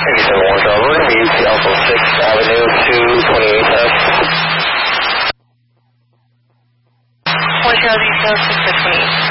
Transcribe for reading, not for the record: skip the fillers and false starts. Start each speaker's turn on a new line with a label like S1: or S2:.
S1: 87 Charlie, we're going to be Alpha 6th Avenue to 28th Ave.
S2: 1 Charlie, 6 to 28th.